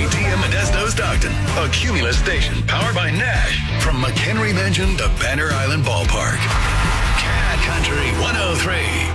WTM Modesto Stockton, a Cumulus station powered by Nash. From McHenry Mansion to Banner Island Ballpark. Cat Country 103.